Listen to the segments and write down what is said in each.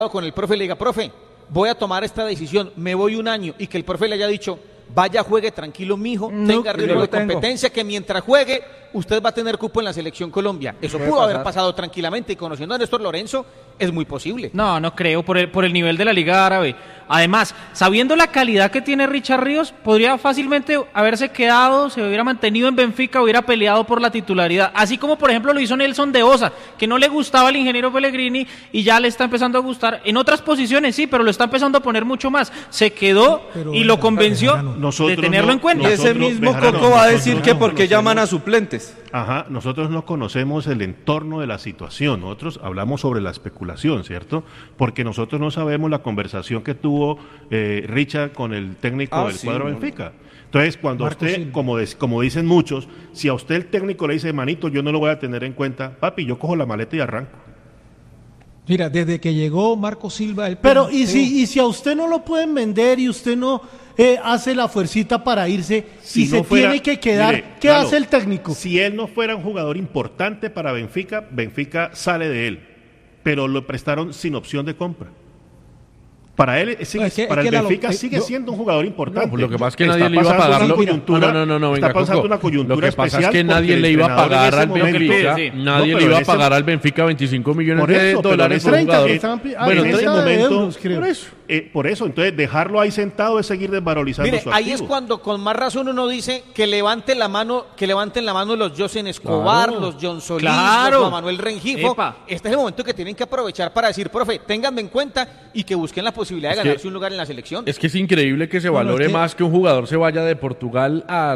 con el profe y le diga, profe, voy a tomar esta decisión, me voy un año, y que el profe le haya dicho, vaya, juegue tranquilo, mijo, tenga ritmo de competencia, que mientras juegue, usted va a tener cupo en la Selección Colombia. Eso pudo haber pasado tranquilamente, y conociendo a Néstor Lorenzo, es muy posible. No creo, por el nivel de la Liga Árabe. Además, sabiendo la calidad que tiene Richard Ríos, podría fácilmente haberse quedado, se hubiera mantenido en Benfica, hubiera peleado por la titularidad. Así como, por ejemplo, lo hizo Nelson de Osa, que no le gustaba el ingeniero Pellegrini y ya le está empezando a gustar. En otras posiciones sí, pero lo está empezando a poner mucho más. Se quedó y lo convenció de tenerlo en cuenta. Y ese mismo Coco va a decir que por qué llaman a suplentes. Ajá, nosotros no conocemos el entorno de la situación, nosotros hablamos sobre la especulación, ¿cierto? Porque nosotros no sabemos la conversación que tuvo Richard con el técnico del cuadro Benfica. Entonces, cuando Marco usted, como dicen muchos, si a usted el técnico le dice, manito, yo no lo voy a tener en cuenta, papi, yo cojo la maleta y arranco. Mira, desde que llegó Marco Silva... Pero, ¿y si a usted no lo pueden vender y usted no hace la fuercita para irse y se tiene que quedar, mire, ¿qué hace el técnico? Si él no fuera un jugador importante para Benfica, Benfica sale de él, pero lo prestaron sin opción de compra. Para él, para el Benfica sigue siendo un jugador importante. No, lo que pasa es que nadie le iba a pagar. Está pasando una coyuntura Lo que pasa es que nadie le iba a pagar al Benfica. Nadie le iba a pagar al Benfica 25 millones de dólares por jugador. Bueno, en ese momento, por eso, entonces dejarlo ahí sentado es seguir desvalorizando su activo. Ahí es cuando con más razón uno dice que levanten la mano los José Escobar, los John Solís, los Juan Manuel Rengifo. Este es el momento que tienen que aprovechar para decir, profe, ténganme en cuenta y que busquen la posibilidad de ganarse un lugar en la selección. Es que es increíble que se valore más que un jugador se vaya de Portugal a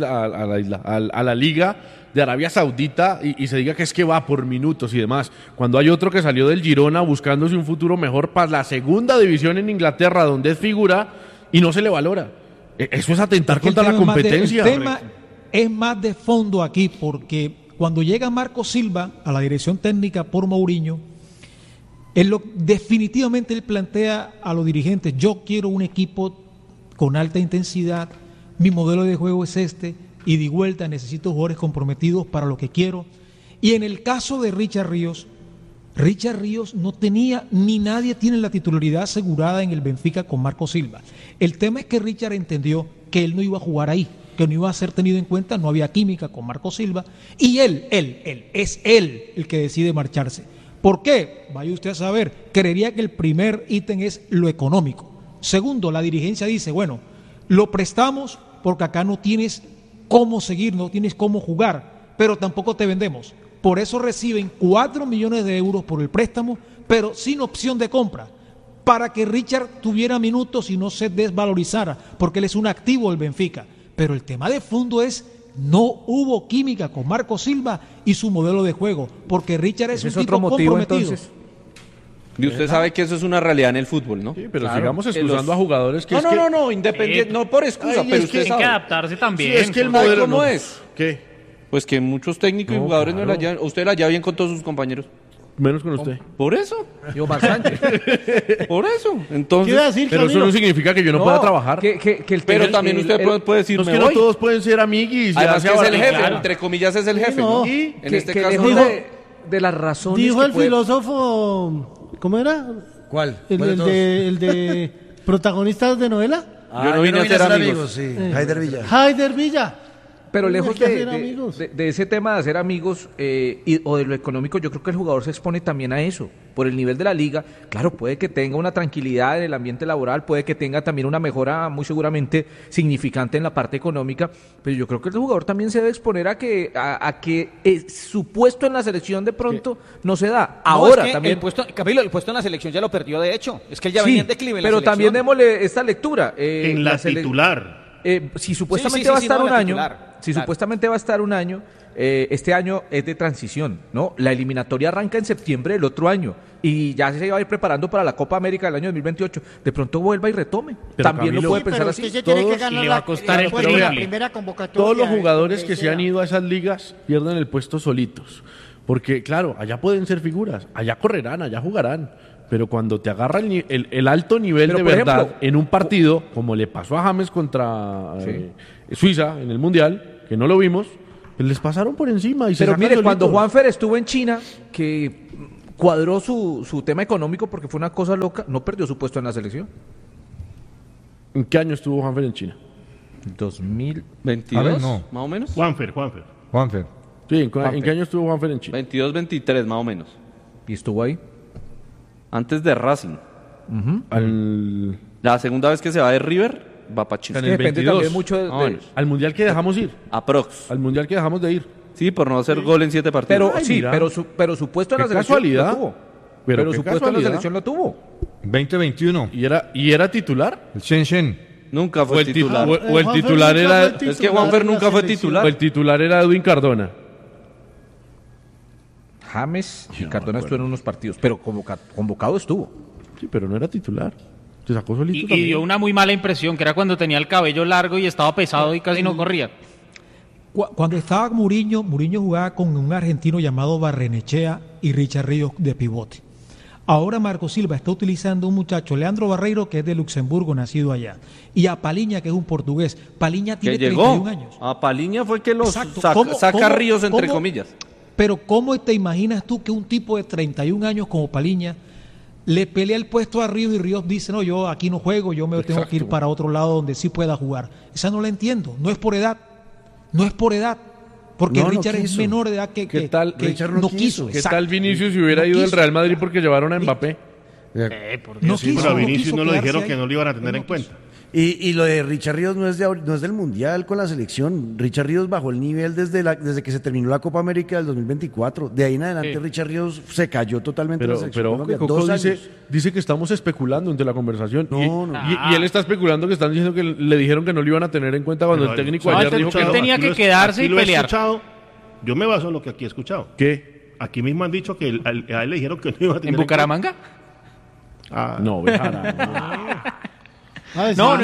la Liga de Arabia Saudita y se diga que es que va por minutos y demás, cuando hay otro que salió del Girona buscándose un futuro mejor para la segunda división en Inglaterra, donde es figura, y no se le valora. Eso es atentar contra la competencia. El tema es más de fondo aquí, porque cuando llega Marco Silva a la dirección técnica por Mourinho, definitivamente él plantea a los dirigentes, yo quiero un equipo con alta intensidad, mi modelo de juego es este, ida y vuelta, necesito jugadores comprometidos para lo que quiero. Y en el caso de Richard Ríos no tenía, ni nadie tiene la titularidad asegurada en el Benfica con Marco Silva. El tema es que Richard entendió que él no iba a jugar ahí, que no iba a ser tenido en cuenta, no había química con Marco Silva, y él es el que decide marcharse. ¿Por qué? Vaya usted a saber, creería que el primer ítem es lo económico. Segundo, la dirigencia dice, bueno, lo prestamos porque acá no tienes cómo seguir, no tienes cómo jugar, pero tampoco te vendemos. Por eso reciben 4 millones de euros por el préstamo, pero sin opción de compra, para que Richard tuviera minutos y no se desvalorizara, porque él es un activo del Benfica. Pero el tema de fondo es, no hubo química con Marco Silva y su modelo de juego, porque Richard es un tipo comprometido. Entonces. Y usted sabe que eso es una realidad en el fútbol, ¿no? Sí, pero sigamos excusando a jugadores que... No, independiente, no por excusa, pero usted sabe. Tienen que adaptarse también. Sí, es que el modelo ¿cómo es? ¿Qué? Pues que muchos técnicos y jugadores no la llevan. ¿Usted la lleva bien con todos sus compañeros? Menos con usted. ¿Por eso? Yo bastante. Por eso. Entonces, decir, pero eso no significa que yo no pueda trabajar. Pero también usted puede decir, no, no todos pueden ser amiguis. Además que es el jefe, entre comillas es el jefe, ¿no? Y en este caso de las razones dijo el filósofo, ¿cómo era? ¿Cuál? El de protagonistas de novela. Yo no vine a ser amigos. Sí. Haider Villa. Pero lejos de ese tema de hacer amigos o de lo económico, yo creo que el jugador se expone también a eso, por el nivel de la liga. Claro, puede que tenga una tranquilidad en el ambiente laboral, puede que tenga también una mejora muy seguramente significante en la parte económica, pero yo creo que el jugador también se debe exponer a que su puesto en la selección de pronto no se da. Ahora también... El puesto en la selección ya lo perdió, de hecho. Es que él ya venía en declive en la pero selección. También démosle esta lectura. En la titular. Si supuestamente va a estar un año, supuestamente va a estar un año, este año es de transición, ¿no? La eliminatoria arranca en septiembre del otro año y ya se va a ir preparando para la Copa América del año 2028. De pronto vuelva y retome. Pero también Camilo, lo puede pensar así. Le va a costar el primera convocatoria. Todos los jugadores que se han ido a esas ligas pierden el puesto solitos. Porque, claro, allá pueden ser figuras, allá correrán, allá jugarán. Pero cuando te agarra el alto nivel de verdad, ejemplo, en un partido, como le pasó a James contra Suiza en el Mundial, que no lo vimos, pues les pasaron por encima. Y pero mire, cuando Juanfer estuvo en China, que cuadró su tema económico porque fue una cosa loca, no perdió su puesto en la selección. ¿En qué año estuvo Juanfer en China? 2022, A ver, no. más o menos. Juanfer. Sí, ¿en qué año estuvo Juanfer en China? 22, 23 más o menos. ¿Y estuvo ahí? Antes de Racing. Al... La segunda vez que se va de River, va para China. En el Depende 22. también mucho de Al mundial que dejamos ir. Aprox. Al mundial que dejamos de ir. Sí, por no hacer gol en 7 partidos. pero Ay, sí, mira. pero su puesto en la Qué selección casualidad. lo tuvo. Pero Pero qué su puesto en la casualidad. selección lo tuvo. 2021. ¿Y era titular? El Shenzhen. Nunca O fue el titular. o el Juanfer titular nunca era... fue titular Es que Juanfer en la nunca fue selección. titular. O el titular era Edwin Cardona. James y no Cardona me estuvo en unos partidos, pero convocado estuvo. Sí, pero no era titular. Se sacó solito Y también. dio una muy mala impresión, que era cuando tenía el cabello largo y estaba pesado y casi no corría. Cuando estaba Mourinho jugaba con un argentino llamado Barrenechea y Richard Ríos de pivote. Ahora Marco Silva está utilizando un muchacho, Leandro Barreiro, que es de Luxemburgo, nacido allá, y a Paliña, que es un portugués. Paliña Que tiene llegó. 31 años. A Paliña fue que los Exacto. saca ¿Cómo- Ríos entre cómo- comillas. Pero ¿cómo te imaginas tú que un tipo de 31 años como Paliña le pelea el puesto a Ríos y Ríos dice, no, yo aquí no juego, yo me tengo que ir para otro lado donde sí pueda jugar? Esa no la entiendo, no es por edad, porque No, no Richard es quiso. menor de edad que tal? Richard no no quiso. ¿Qué exacto. tal Vinicius si hubiera No ido del quiso. Real Madrid porque llevaron a Mbappé? No Sí, quiso, pero a no Vinicius quiso no lo quedarse dijeron ahí. que no lo iban a tener No en quiso. cuenta. Y lo de Richard Ríos no es del Mundial con la selección. Richard Ríos bajó el nivel desde que se terminó la Copa América del 2024. De ahí en adelante Sí. Richard Ríos se cayó totalmente en la Pero selección ojo Colombia. que Coco 2 años. dice que estamos especulando entre la conversación. No, no. Y él está especulando que están diciendo que le dijeron que no lo iban a tener en cuenta cuando Pero el técnico yo ayer he dijo que escuchado, no. tenía aquí que lo he- quedarse aquí y lo he pelear. escuchado. Yo me baso en lo que aquí he escuchado. ¿Qué? Aquí mismo han dicho que a él le dijeron que no iba a tener ¿En Bucaramanga? cuenta. No, Bejarano. No,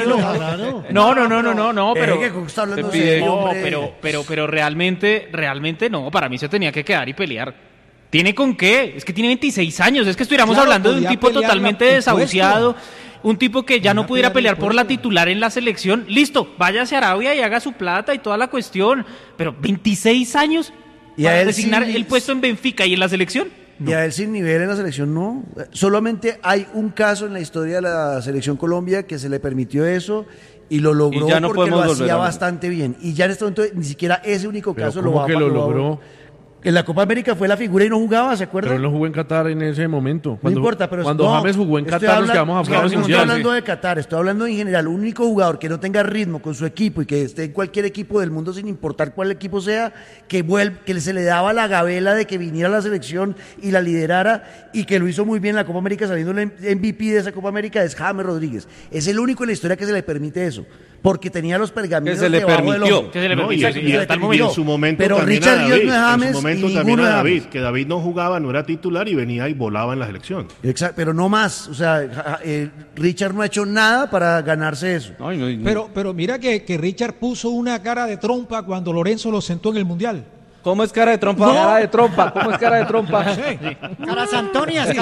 pero... que Coco está hablando te de pide- serio, No, hombre. pero realmente no, para mí se tenía que quedar y pelear. ¿Tiene con qué? Es que tiene 26 años, es que estuviéramos Claro, hablando de un podía tipo pelear totalmente el desahuciado, un tipo que ya no Podía pudiera pelear el pelear por la puesto. titular en la selección. Listo, váyase a Arabia y haga su plata y toda la cuestión, pero 26 años Y a para él designar sí- el puesto en Benfica y en la selección. Y a él sin nivel en la selección no. Solamente hay un caso en la historia de la selección Colombia que se le permitió eso y lo logró Y ya no porque podemos lo volver hacía a ver. bastante bien. Y ya en este momento ni siquiera ese único Pero caso ¿cómo va que lo logró? En la Copa América fue la figura y no jugaba, ¿se acuerdan? Pero él no jugó en Qatar en ese momento. No importa, pero cuando no, James jugó en estoy Qatar, nos hablando- quedamos afuera no, del no estoy mundial. hablando de Qatar, estoy hablando en general. Un único jugador que no tenga ritmo con su equipo y que esté en cualquier equipo del mundo, sin importar cuál equipo sea, que se le daba la gabela de que viniera a la selección y la liderara y que lo hizo muy bien en la Copa América, saliendo el MVP de esa Copa América, es James Rodríguez. Es el único en la historia que se le permite eso, porque tenía los pergaminos Que se le debajo del permitió. hombro. Que se le No, permitió, y, sí, y- hasta el y momento. en su momento Pero también Richard a Ríos David, no es en James su momento y también ninguno a es David, James. que David no jugaba, no era titular y venía y volaba en la selección. Exacto, pero no más. O sea, Richard no ha hecho nada para ganarse eso. Ay, no, Pero mira que Richard puso una cara de trompa cuando Lorenzo lo sentó en el Mundial. ¿Cómo es cara de trompa? Cara de trompa, ¿cómo es cara de trompa? Caras Antonias.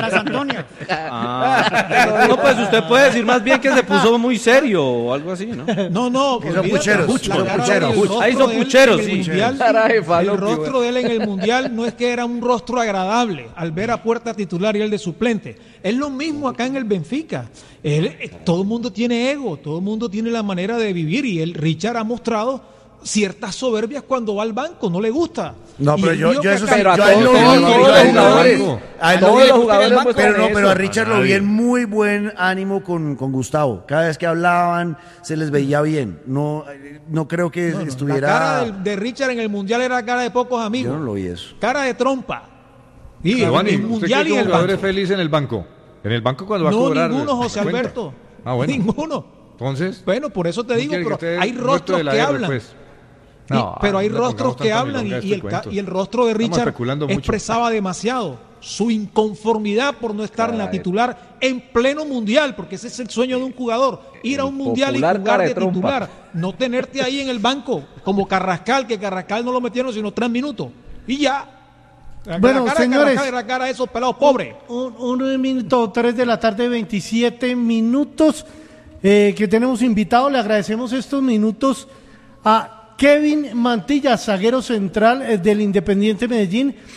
No, pues usted puede decir más bien que se puso muy serio o algo así, ¿no? No, Hizo olvídate, pucheros, la hizo cara pucheros. del rostro Ahí hizo de él pucheros, en el sí. Mundial, Cara de el falopio, rostro de él en el Mundial no es que era un rostro agradable al ver a Puerta titular y él de suplente. Es lo mismo acá en el Benfica. Todo el mundo tiene ego, todo el mundo tiene la manera de vivir y Richard ha mostrado ciertas soberbias cuando va al banco, no le gusta. No, Y pero él yo vio que eso acá- sí, Pero a yo a él todos lo vi, los yo a él lo jugadores, vi, a él lo todos vi- los jugadores muestran pero no, pero a eso. Richard lo vi en muy buen ánimo con Gustavo. Cada vez que hablaban se les veía bien. No creo que No, estuviera. La cara de Richard en el Mundial era cara de pocos amigos. Yo no lo vi eso. Cara de trompa. Y Giovanni, en el ¿usted Mundial cree y que en un el jugador es banco. feliz en el banco? ¿En el banco cuando va a No, cobrar? ninguno, José cuenta? Alberto. Ah, bueno. Ninguno. Entonces, Bueno, por eso te ¿no digo, quiere que pero esté hay muerto rostros de la que R, hablan. pues? Pero hay no le rostros pongamos que tanta hablan milonga a y este cuento. el rostro de Estamos Richard especulando mucho. expresaba demasiado su inconformidad por no estar en la titular en pleno mundial, porque ese es el sueño de un jugador, ir a un mundial y popular jugar cara de de trompa. titular, no tenerte ahí en el banco como Carrascal, que Carrascal no lo metieron sino 3 minutos y ya. Bueno, la cara de señores. Carrascal y la cara de esos pelados pobres. Un minuto, 3 de la tarde, 27 minutos que tenemos invitado. Le agradecemos estos minutos a Kevin Mantilla, zaguero central del Independiente Medellín.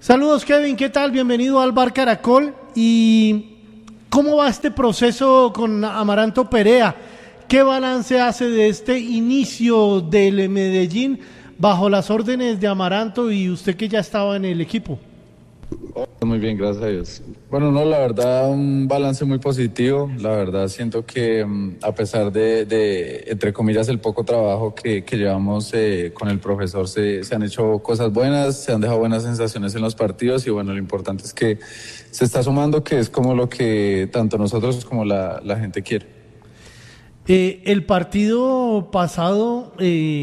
Saludos, Kevin, ¿qué tal? Bienvenido al Bar Caracol. ¿Y cómo va este proceso con Amaranto Perea? ¿Qué balance hace de este inicio del Medellín bajo las órdenes de Amaranto y usted que ya estaba en el equipo? Muy bien, gracias a Dios. Bueno, no, la verdad, un balance muy positivo. La verdad, siento que a pesar de entre comillas, el poco trabajo que llevamos con el profesor, se han hecho cosas buenas, se han dejado buenas sensaciones en los partidos y bueno, lo importante es que se está sumando, que es como lo que tanto nosotros como la gente quiere. El partido pasado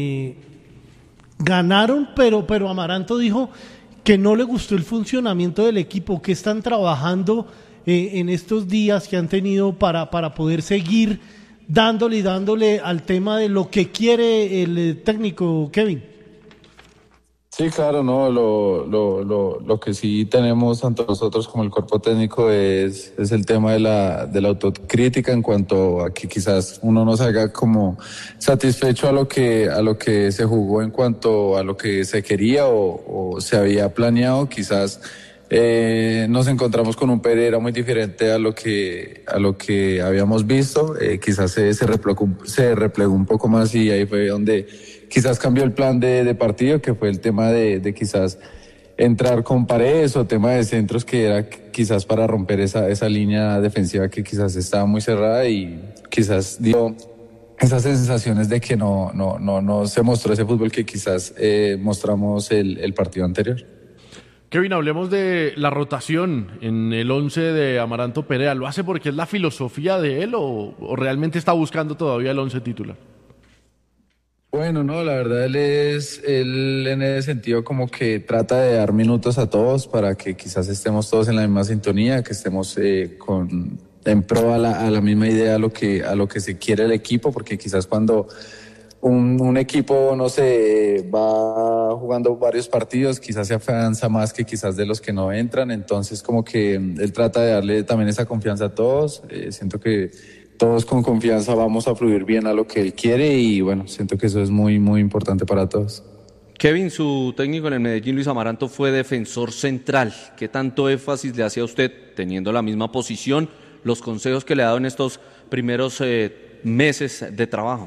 ganaron, pero Amaranto dijo que no le gustó el funcionamiento del equipo, que están trabajando en estos días que han tenido para poder seguir dándole al tema de lo que quiere el técnico, Kevin. Sí, claro, no, lo que sí tenemos tanto nosotros como el cuerpo técnico es el tema de la autocrítica en cuanto a que quizás uno no salga como satisfecho a lo que se jugó en cuanto a lo que se quería o se había planeado. Quizás nos encontramos con un Pereira muy diferente a lo que habíamos visto. Quizás se replegó un poco más y ahí fue donde quizás cambió el plan de partido, que fue el tema de quizás entrar con Paredes o tema de centros, que era quizás para romper esa línea defensiva que quizás estaba muy cerrada y quizás dio esas sensaciones de que no se mostró ese fútbol que quizás mostramos el partido anterior. Kevin, hablemos de la rotación en el 11 de Amaranto Perea. ¿Lo hace porque es la filosofía de él o realmente está buscando todavía el 11 titular? Bueno, no, la verdad él en ese sentido como que trata de dar minutos a todos para que quizás estemos todos en la misma sintonía, que estemos en pro a la misma idea, a lo que se quiere el equipo, porque quizás cuando un equipo, no sé, va jugando varios partidos, quizás se afianza más que quizás de los que no entran, entonces como que él trata de darle también esa confianza a todos. Siento que todos con confianza vamos a fluir bien a lo que él quiere y bueno, siento que eso es muy, muy importante para todos. Kevin, su técnico en el Medellín, Luis Amaranto, fue defensor central. ¿Qué tanto énfasis le hace a usted, teniendo la misma posición, los consejos que le ha dado en estos primeros meses de trabajo?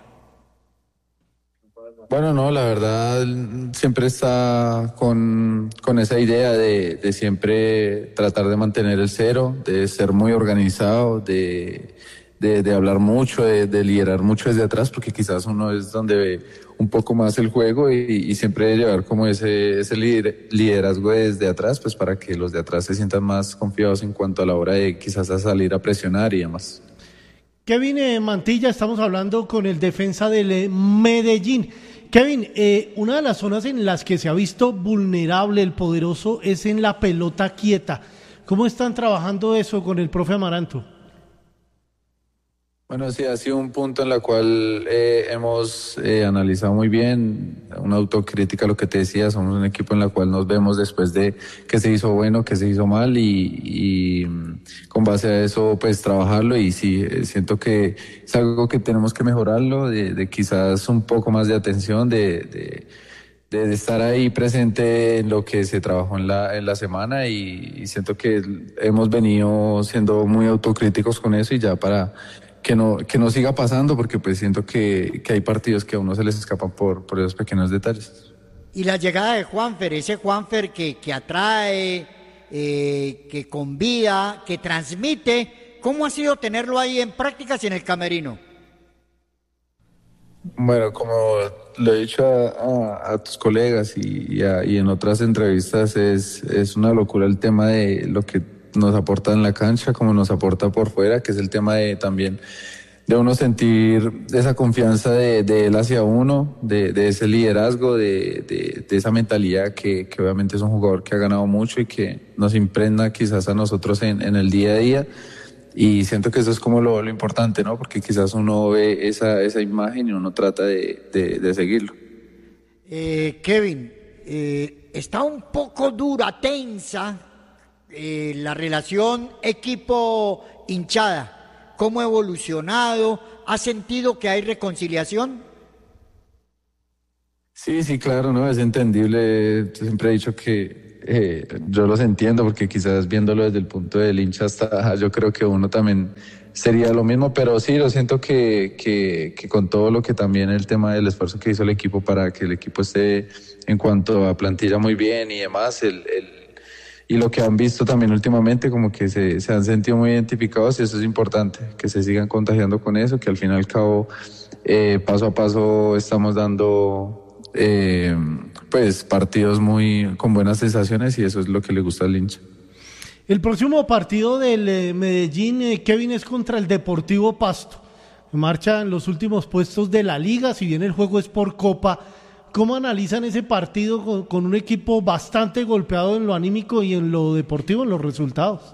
Bueno, no, la verdad siempre está con esa idea de siempre tratar de mantener el cero, de ser muy organizado, de hablar mucho, de liderar mucho desde atrás, porque quizás uno es donde ve un poco más el juego y siempre llevar como ese liderazgo desde atrás, pues para que los de atrás se sientan más confiados en cuanto a la hora de quizás a salir a presionar y demás. Kevin Mantilla, estamos hablando con el defensa del Medellín. Kevin, una de las zonas en las que se ha visto vulnerable el poderoso es en la pelota quieta. ¿Cómo están trabajando eso con el profe Amaranto? Bueno, sí, ha sido un punto en el cual hemos analizado muy bien, una autocrítica, lo que te decía, somos un equipo en el cual nos vemos después de qué se hizo bueno, qué se hizo mal y con base a eso pues trabajarlo y sí, siento que es algo que tenemos que mejorarlo, de quizás un poco más de atención, de estar ahí presente en lo que se trabajó en la semana y siento que hemos venido siendo muy autocríticos con eso y ya para que no siga pasando, porque pues siento que hay partidos que a uno se les escapan por esos pequeños detalles. Y la llegada de Juanfer, ese Juanfer que atrae, que convida, que transmite, ¿cómo ha sido tenerlo ahí en prácticas y en el camerino? Bueno, como lo he dicho a tus colegas y en otras entrevistas, es una locura el tema de lo que nos aporta en la cancha, como nos aporta por fuera, que es el tema de también de uno sentir esa confianza de él hacia uno, de ese liderazgo, de esa mentalidad que obviamente es un jugador que ha ganado mucho y que nos impregna quizás a nosotros en el día a día. Y siento que eso es como lo importante, ¿no? Porque quizás uno ve esa imagen y uno trata de seguirlo. Kevin, está un poco dura, tensa, la relación equipo-hinchada. ¿Cómo ha evolucionado? ¿Ha sentido que hay reconciliación? Sí, claro, no, es entendible. Siempre he dicho que yo los entiendo porque quizás viéndolo desde el punto del hincha hasta yo creo que uno también sería lo mismo, pero sí, lo siento que con todo lo que también el tema del esfuerzo que hizo el equipo para que el equipo esté en cuanto a plantilla muy bien y demás, y lo que han visto también últimamente, como que se han sentido muy identificados y eso es importante, que se sigan contagiando con eso, que al fin y al cabo paso a paso estamos dando pues partidos con buenas sensaciones y eso es lo que le gusta al hincha. El próximo partido del Medellín, Kevin, es contra el Deportivo Pasto. Marcha en los últimos puestos de la liga, si bien el juego es por Copa. ¿Cómo analizan ese partido con un equipo bastante golpeado en lo anímico y en lo deportivo, en los resultados?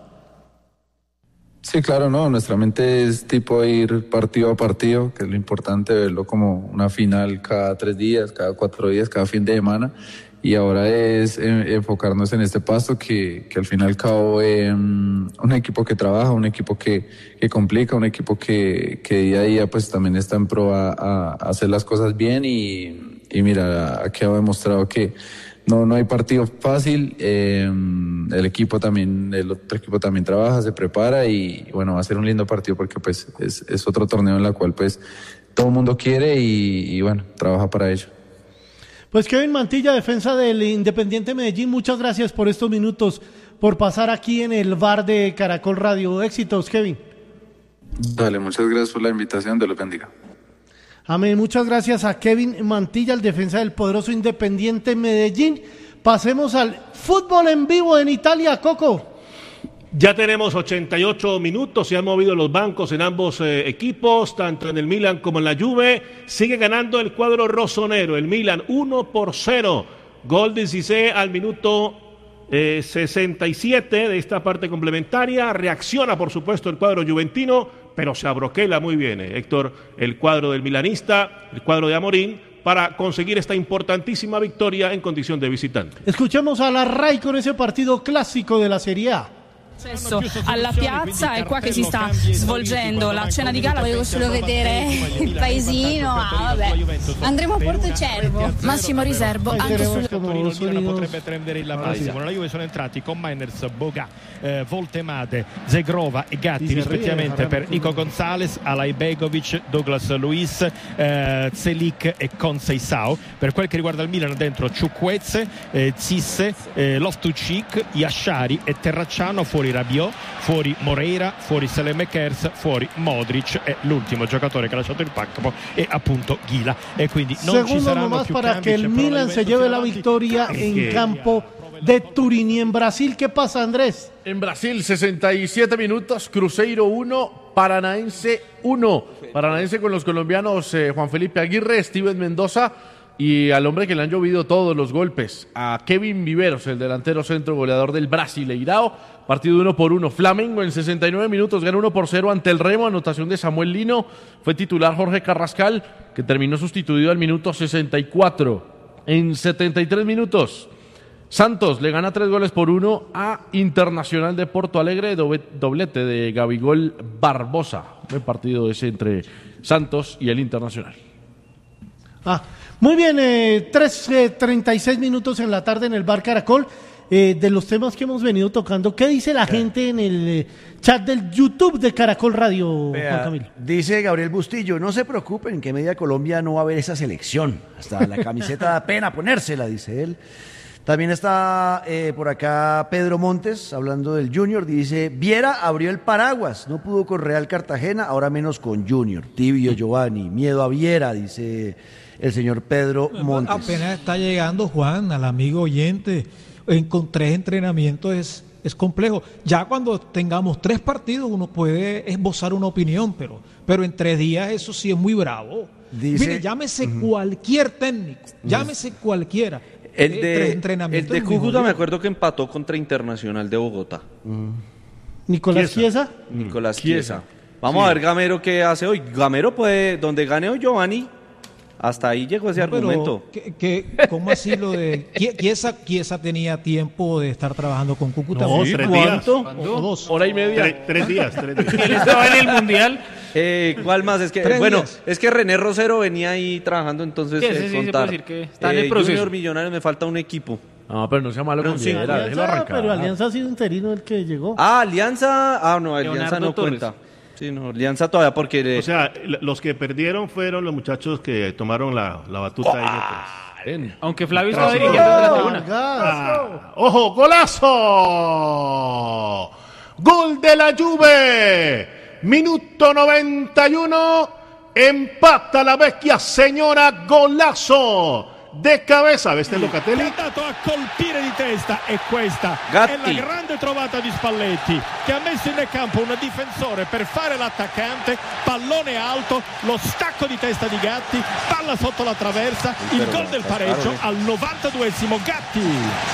Sí, claro, no, nuestra mente es tipo ir partido a partido, que es lo importante, verlo como una final cada 3 días, cada 4 días, cada fin de semana, y ahora es enfocarnos en este Pasto que al fin y al cabo es un equipo que trabaja, un equipo que complica, un equipo que día a día pues también está en pro a hacer las cosas bien y mira, aquí ha demostrado que no hay partido fácil, el otro equipo también trabaja, se prepara y bueno, va a ser un lindo partido porque pues es otro torneo en el cual pues todo el mundo quiere y bueno, trabaja para ello. Pues Kevin Mantilla, defensa del Independiente Medellín, muchas gracias por estos minutos, por pasar aquí en el bar de Caracol Radio. Éxitos, Kevin. Dale, muchas gracias por la invitación, Dios los bendiga. Amén, muchas gracias a Kevin Mantilla, el defensa del poderoso Independiente Medellín. Pasemos al fútbol en vivo en Italia, Coco. Ya tenemos 88 minutos, se han movido los bancos en ambos equipos, tanto en el Milan como en la Juve. Sigue ganando el cuadro rosonero, el Milan 1-0. Gol de Cissé al minuto 67 de esta parte complementaria. Reacciona, por supuesto, el cuadro juventino, pero se abroquela muy bien, Héctor, el cuadro del milanista, el cuadro de Amorín, para conseguir esta importantísima victoria en condición de visitante. Escuchemos a la RAI con ese partido clásico de la Serie A. Alla piazza è qua che si sta svolgendo la cena di gala. Volevo solo vedere il paesino, vabbè. Andremo a Portocervo. Massimo Riservo anche sul potrebbe prendere il massimo. Nella Juve sono entrati con Mainers, Boga, Voltemade, Zegrova e Gatti rispettivamente per Nico Gonzalez, Alay Begovic, Douglas Luiz, Zelik e Conceição. Per quel che riguarda il Milan dentro Chukwueze, Zisse, Loftus-Cheek, Yashari e Terracciano, fuori Rabiot, fuori Moreira, fuori Saelemaekers, fuori Modric e l'ultimo giocatore che ha lasciato il campo è appunto Ghila e quindi non ci saranno più para que el Milan se lleve la victoria en campo de Turín. Y en Brasil, ¿qué pasa, Andrés? En Brasil, 67 minutos, Cruzeiro 1, Paranaense 1. Paranaense con los colombianos Juan Felipe Aguirre, Steven Mendoza y al hombre que le han llovido todos los golpes, a Kevin Viveros, el delantero centro goleador del Brasileirao. Partido 1-1. Flamengo en 69 minutos gana 1-0 ante el Remo, anotación de Samuel Lino. Fue titular Jorge Carrascal, que terminó sustituido al minuto 64. En 73 minutos, Santos le gana 3-1 a Internacional de Porto Alegre, doblete de Gabigol Barbosa. Buen partido ese entre Santos y el Internacional. Muy bien, 3:36 minutos en la tarde en el Bar Caracol. De los temas que hemos venido tocando, ¿qué dice la gente en el chat del YouTube de Caracol Radio, Juan Camilo? Dice Gabriel Bustillo, no se preocupen que Media Colombia no va a ver esa selección, hasta la camiseta da pena ponérsela, dice él. También está por acá Pedro Montes, hablando del Junior, dice, Viera abrió el paraguas, no pudo con Real Cartagena, ahora menos con Junior. Tibio Giovanni, miedo a Viera, dice el señor Pedro Montes. Apenas está llegando, Juan, al amigo oyente. Con 3 entrenamientos es complejo. Ya cuando tengamos 3 partidos uno puede esbozar una opinión, pero en 3 días eso sí es muy bravo. Mire, llámese cualquier técnico, llámese cualquiera. El de Cúcuta me acuerdo que empató contra Internacional de Bogotá. ¿Nicolás Chiesa? Nicolás Chiesa. Vamos a ver Gamero qué hace hoy. Gamero puede, donde gane hoy Giovanni. Hasta ahí llegó ese argumento. ¿Cómo así lo de Chiesa tenía tiempo de estar trabajando con Cúcuta? No, 3 días. ¿O 2? Hora y media. 3 días. Él estaba en el Mundial. ¿Cuál más? Es que, es que René Rosero venía ahí trabajando, entonces Sí, se puede decir que está en el proceso. Junior Millonarios, me falta un equipo. No, pero no sea malo con Piedra, déjelo arrancar. Pero Alianza ha sido interino el que llegó. Alianza. No, Alianza Leonardo no Torres. cuenta. Sí, no, Alianza todavía porque... O sea, los que perdieron fueron los muchachos que tomaron la batuta ahí. Aunque Flavio estaba dirigiendo desde la tribuna. ¡Ojo, golazo! ¡Gol de la Juve! Minuto 91. Empata la vecchia signora, golazo! De cabeza, veste Locatelli. È andato a colpire di testa e questa Gatti. è la grande trovata di Spalletti che ha messo in campo un difensore per fare l'attaccante, pallone alto, lo stacco di testa di Gatti, palla sotto la traversa, il gol del pareggio al 92esimo. Gatti.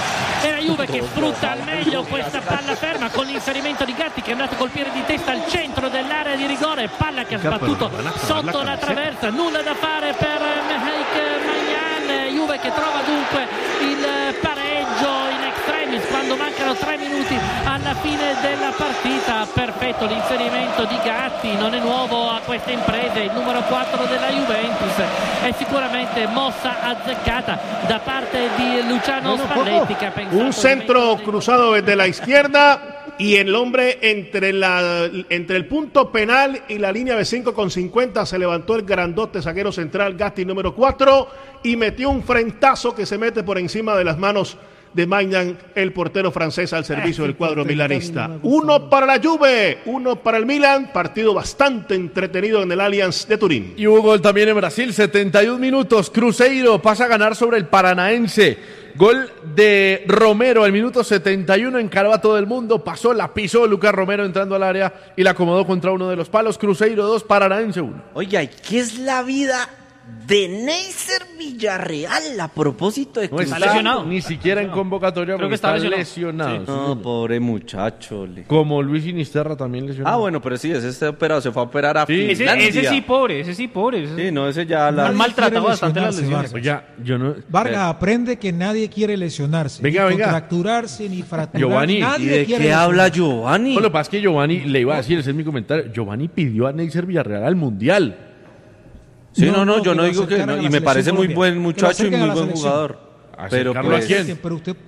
È la Juve che sfrutta al meglio questa palla ferma con l'inserimento di Gatti che è andato a colpire di testa al centro dell'area di rigore, palla che ha sbattuto sotto la traversa, nulla da fare per Mehik Maignan. Juve che trova dunque il pareggio in extremis quando mancano 3 minuti alla fine della partita. Perfetto l'inserimento di Gatti, non è nuovo a queste imprese, il numero 4 della Juventus, è sicuramente mossa azzeccata da parte di Luciano Spalletti che ha pensato un centro cruzado desde la izquierda y el hombre entre el punto penal y la línea de 5,50 se levantó el grandote zaguero central Gatti número 4 y metió un frentazo que se mete por encima de las manos de Maignan, el portero francés al servicio del cuadro milanista. 1 para la Juve, 1 para el Milan, partido bastante entretenido en el Allianz de Turín. Y hubo gol también en Brasil, 71 minutos, Cruzeiro pasa a ganar sobre el Paranaense. Gol de Romero al minuto 71, encaró a todo el mundo, pasó, la pisó Lucas Romero entrando al área y la acomodó contra uno de los palos. Cruzeiro 2, Paranaense 1. Oiga, ¿y qué es la vida de Neisser Villarreal a propósito de No está lesionado. ni siquiera en convocatoria Creo porque que está lesionado. Sí. No, pobre muchacho. Como Luis Sinisterra también lesionado. Bueno, pero sí, ese está operado, se fue a operar a Finlandia. Ese sí pobre. Sí, no, ese ya la... Han maltratado quiere bastante las lesionarse, lesiones. Oiga, yo no... Vargas, aprende que nadie quiere lesionarse, Venga, ni venga. contracturarse, ni fracturar. Giovanni, nadie ¿Y de quiere qué habla lesionarse. Giovanni? Lo que pasa es que Giovanni, le iba a decir, ese es mi comentario, Giovanni pidió a Neisser Villarreal al Mundial. Sí, yo que no lo digo que acercaran no, a la y me parece selección muy Colombia. buen Que lo muchacho y acerquen a muy la buen selección. jugador. Pero ¿Acercarlo a quién? Pero usted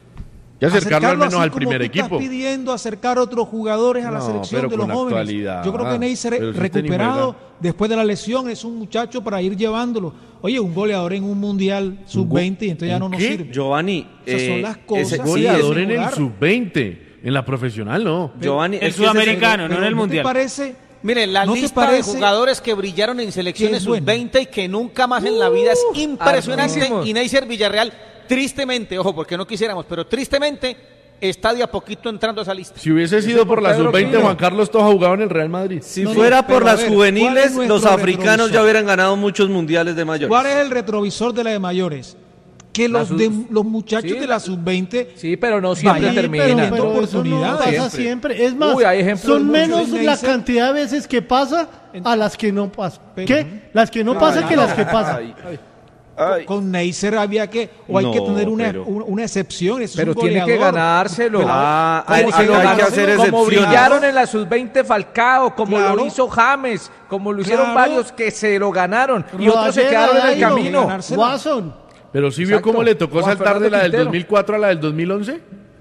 Y acercarlo al menos así al como primer tú equipo. Estás pidiendo acercar otros jugadores a la No, selección pero de los con jóvenes. actualidad. Yo creo que Neisser, Pero si usted ni recuperado juega. después de la lesión, es un muchacho para ir llevándolo. Oye, un goleador en un mundial sub-20 y entonces ya no nos ¿Qué? sirve. Giovanni, Esas son las cosas. ese Sí, Goleador ese en el lugar. sub-20, en la profesional no. Giovanni, El es que sudamericano, no en el ¿No te mundial. parece? Mire, la ¿No te lista de parece jugadores que brillaron en selecciones que es bueno? sub-20 y que nunca más en la vida es impresionante. hartísimos. Y Neisser Villarreal, tristemente, ojo, porque no quisiéramos, pero tristemente está de a poquito entrando a esa lista. Si hubiese sido por la Pedro sub-20, Quino. Juan Carlos Toja jugaba en el Real Madrid. Si No, fuera no, por pero a las ver, ¿cuál juveniles, es nuestro los africanos retrovisor? ya hubieran ganado muchos mundiales de mayores. ¿Cuál es el retrovisor de la de mayores? Que los muchachos Sí, de la sub-20 Sí, pero no siempre vayan termina. teniendo pero eso no oportunidades. pasa siempre. Es más, Uy, hay ejemplos son muchos. menos la Neisser. cantidad de veces que pasa a las que no pasa. Pero- ¿Qué? Las que no pasan que las que pasan. Con Neisser había que, o hay que No, tener una, pero- una excepción. Ese Pero es un tiene que goleador. ganárselo. hay Como se lo que ganó, hacer como excepciones. brillaron en la sub-20 Falcao, como Claro. lo hizo James, como lo hicieron Claro. varios que se lo ganaron y otros se Rodallega, quedaron en el Dairo, camino. ganarse. Watson. Pero sí vio Exacto. cómo le tocó Juan saltar de Fernando la del Quintero. 2004 a la del 2011.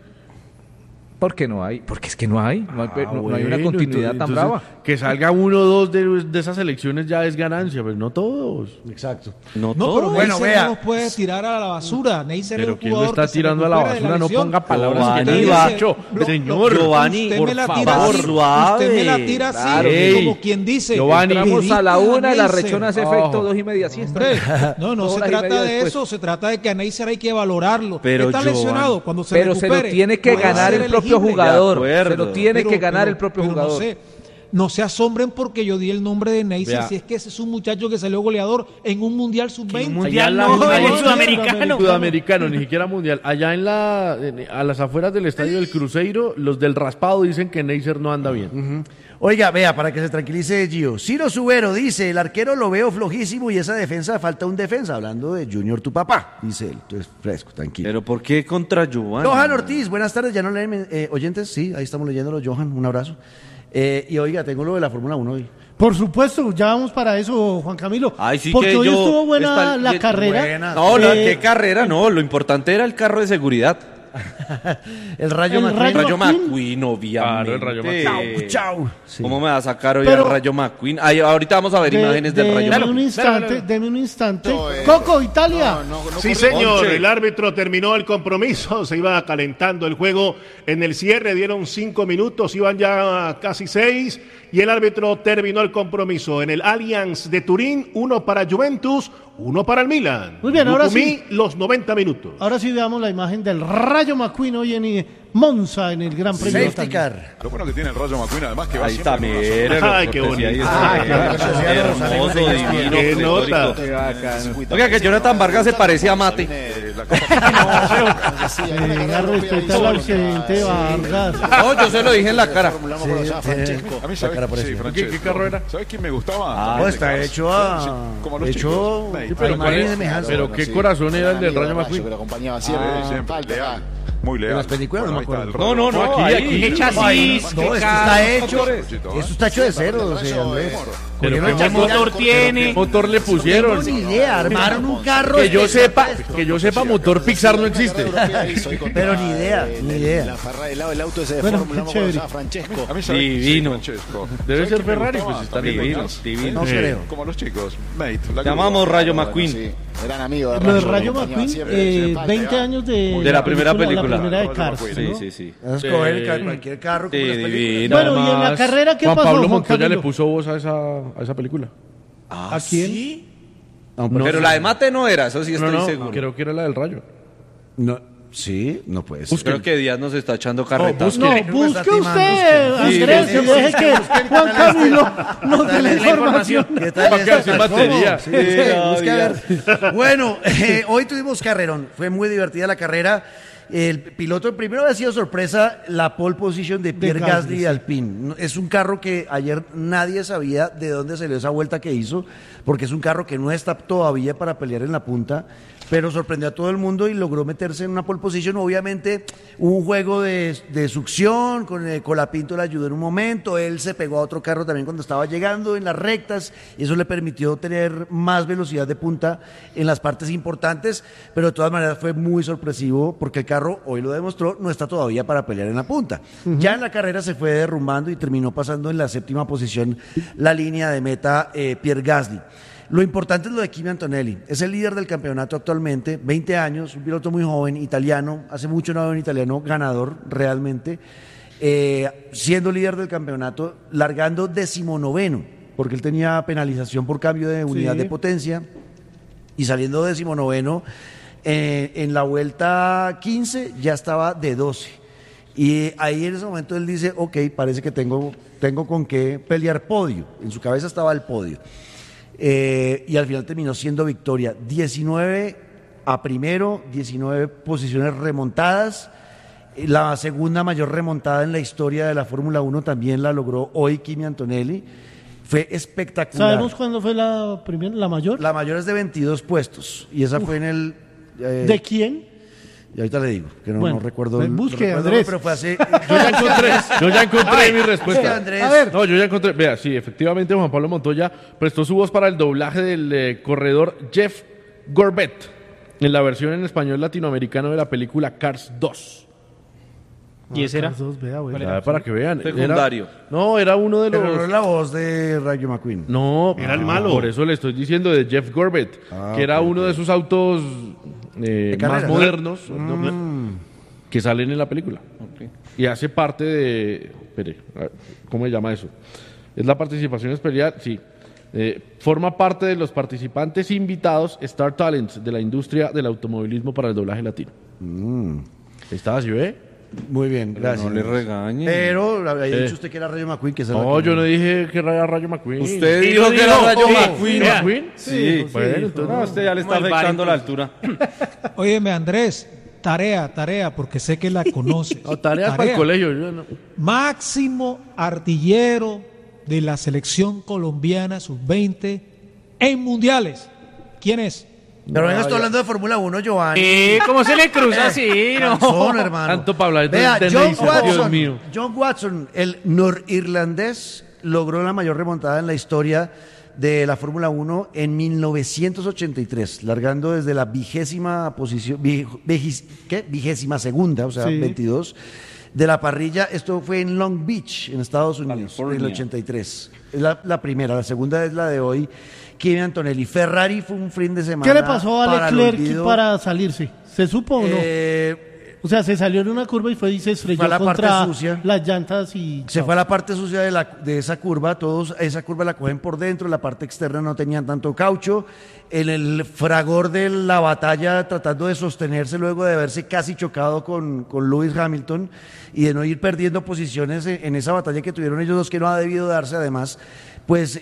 ¿Por qué no hay? Porque es que no hay. No hay una Bueno, continuidad tan entonces, brava. Que salga uno o dos de esas elecciones ya es ganancia, pero no todos. Exacto. No, No, todo. pero Bueno, Neisser vea. no los puede tirar a la basura. Neisser es Pero un ¿quién lo jugador está que se tirando a la recupera de basura? No lesión. ponga palabras que Giovanni, no he va. dicho. Lo- Señor, Giovanni, usted por me la tira favor, así, suave. Usted me la tira así, Claro. como quien dice. Giovanni. Entramos a la Pediste 1 y la Neisser. rechona hace Ojo. efecto 2:30 así. Hombre, no 2 se horas y trata media de después. eso, se trata de que a Neisser hay que valorarlo. Pero Está Giovanni- lesionado cuando se Pero se recupere. lo tiene que puede ganar ser el propio elegible. jugador. De acuerdo. Se lo tiene que ganar el propio pero jugador. No se asombren porque yo di el nombre de Neisser, Vea. si es que ese es un muchacho que salió goleador en un Mundial Sub-20. Mundial Allá no, en en el la- sudamericano. Sudamericano, ni siquiera mundial. Allá a las afueras del estadio del Cruzeiro, los del raspado dicen que Neisser no anda bien. Oiga, vea, para que se tranquilice Gio. Ciro Subero dice, el arquero lo veo flojísimo y esa defensa, falta un defensa. Hablando de Junior, tu papá, dice él. Entonces, fresco, tranquilo. Pero ¿por qué contra Giovanni? Johan Ortiz, buenas tardes, ya no leen oyentes, sí, ahí estamos leyéndolo, Johan, un abrazo. Y oiga, tengo lo de la Fórmula 1 hoy. Por supuesto, ya vamos para eso, Juan Camilo. Ay, sí, porque que hoy yo- estuvo buena la está- carrera. No, qué carrera, no. Lo importante era el carro de seguridad. El Rayo El McQueen. Rayo McQueen, obviamente. Claro, el Rayo McQueen. Chau. ¿Cómo me va a sacar hoy Pero- el Rayo McQueen? Ay, ahorita vamos a ver imágenes del Rayo Deme McQueen. deme un instante. Coco, Italia. Sí, señor, Once. el árbitro terminó el compromiso, se iba calentando el juego en el cierre, dieron 5 minutos, iban ya casi 6 y el árbitro terminó el compromiso en el Allianz de Turín, 1 para Juventus, 1 para el Milan. Muy bien, ahora Lukumi, sí. los 90 minutos. Ahora sí veamos la imagen del Rayo McQueen hoy en Monza en el Gran Premio de Safety Italia. car. Lo bueno que tiene el Rayo McQueen, además que va Ahí está, siempre con una mire. Ay, qué bonito. Hermoso, divino. Qué nota. Oiga, que Jonathan Vargas se parecía a Mate. Venga, respeta al ausente Vargas. No, yo se lo dije en la cara. A mí, ¿sabes? ¿Qué carro era? ¿Sabes quién me gustaba? No, está hecho como los hecho chicos. Pero, imagen ¿cuál- semejante. pero qué corazón era el del Rayo McQueen. Siempre, leal. Muy leal. En las películas no me acuerdo. No, aquí. ¿Qué chasis? No, esto ¿Qué está hecho. motores. Esto está hecho de cero, o sea, Andrés. Pero Cogieron ¿qué el motor tiene? ¿Qué motor le No tengo pusieron? ni idea, armaron un carro. Que yo sepa, motor Pixar no existe. Pero ni idea, ni idea. El auto ese de Bueno, Fórmula qué 1 chévere. a Francesco. A mí, ¿sabes? Divino. Sí, Francesco. Debe ¿Sabes ser quién me Ferrari, gustaba? pues está También divino, motos. divino. No creo. Como los chicos. Mate. Llamamos Rayo McQueen. Sí, eran amigos de Lo de Rayo, Rayo acompañaban McQueen, siempre. 20 años De la primera película. La primera de Cars, Sí, ¿no? sí, sí. Vas a escoger cualquier carro como Sí, las películas. divino. Bueno, y en la Además, carrera, ¿qué Juan pasó, Pablo Juan Montoya le Camilo? puso voz a esa película. ¿A quién? Pero la de Mate no era, eso sí estoy No, seguro. creo que era la del Rayo. No, sí, no puede ser. Creo que Díaz nos está echando carretazo. No, busque usted, Andrés, y deje que Juan Camilo nos dé la información. ¿Qué tal Va a quedar sin esta? batería. ¿Cómo? Sí, busque a ver. Bueno, hoy tuvimos carrerón. Fue muy divertida la carrera. El piloto primero había sido sorpresa la pole position de Pierre Gasly, Gasly de Alpine. Es un carro que ayer nadie sabía de dónde salió esa vuelta que hizo, porque es un carro que no está todavía para pelear en la punta, pero sorprendió a todo el mundo y logró meterse en una pole position. Obviamente hubo un juego de succión, con Colapinto le ayudó en un momento, él se pegó a otro carro también cuando estaba llegando en las rectas, y eso le permitió tener más velocidad de punta en las partes importantes, pero de todas maneras fue muy sorpresivo porque el carro, hoy lo demostró, no está todavía para pelear en la punta. Ya en la carrera se fue derrumbando y terminó pasando en la 7ª posición la línea de meta Pierre Gasly. Lo importante es lo de Kimi Antonelli. Es el líder del campeonato actualmente, 20 años, un piloto muy joven, italiano. Hace mucho no había un italiano ganador realmente. Siendo líder del campeonato, largando 19º, porque él tenía penalización por cambio de unidad de potencia. Y saliendo 19º, en la vuelta 15 ya estaba de 12. Y ahí en ese momento él dice, ok, parece que tengo con qué pelear podio. En su cabeza estaba el podio. Y al final terminó siendo victoria. 19 a primero, 19 posiciones remontadas. La segunda mayor remontada en la historia de la Fórmula 1 también la logró hoy Kimi Antonelli. Fue espectacular. ¿Sabemos cuándo fue la primera, la mayor? La mayor es de 22 puestos. Y esa fue en el... ¿De quién? Y ahorita le digo, que no, Bueno, no recuerdo. pues busque, no recuerdo, Andrés. pero fue hace... Yo ya encontré mi respuesta. Andrés. A ver. No, yo ya encontré. Vea, sí, efectivamente Juan Pablo Montoya prestó su voz para el doblaje del corredor Jeff Gorbett en la versión en español latinoamericano de la película Cars 2. ¿Y ese era? Para que vean. Secundario. Era uno de los... Pero no es la voz de Rayo McQueen. No, Era el malo. Por eso le estoy diciendo de Jeff Gorbett, que era uno de esos autos más carreras, ¿no? modernos que salen en la película. Y hace parte de... Espere, ¿cómo se llama eso? Es la participación especial, sí. Forma parte de los participantes invitados Star Talents de la industria del automovilismo para el doblaje latino. ¿Estaba así, ve? Muy bien, gracias. No le regañe. Pero había dicho usted que era Rayo McQueen, que es el No, yo no dije que era Rayo McQueen. Usted dijo que era Rayo McQueen. ¿McQueen? Sí. Bueno, entonces No, usted ya le está afectando la altura. Óyeme, Andrés, tarea, porque sé que la conoces. No, tareas para el colegio. Yo no. Máximo artillero de la selección colombiana sub-20 en mundiales. ¿Quién es? Pero venga, estoy hablando de Fórmula 1, Giovanni. ¿Cómo se le cruza así? No. Canzón, hermano. Tanto para hablar de Vea, de John Neisser, Dios Watson, mío. John Watson, el norirlandés, logró la mayor remontada en la historia de la Fórmula 1 en 1983, largando desde la vigésima posición, vigésima segunda, o sea, Sí. 22, de la parrilla. Esto fue en Long Beach, en Estados Unidos, en el California. 83. Es la primera, la segunda es la de hoy, Kimi Antonelli. Ferrari fue un fin de semana. ¿Qué le pasó a para el Leclerc olvido. para salirse? ¿Se supo o no? O sea, se salió en una curva y se estrelló Fue a la parte contra sucia. las llantas y... Se fue a la parte sucia de esa curva, todos esa curva la cogen por dentro, la parte externa no tenían tanto caucho. En el fragor de la batalla, tratando de sostenerse luego de haberse casi chocado con Lewis Hamilton y de no ir perdiendo posiciones en esa batalla que tuvieron ellos dos, que no ha debido darse además, pues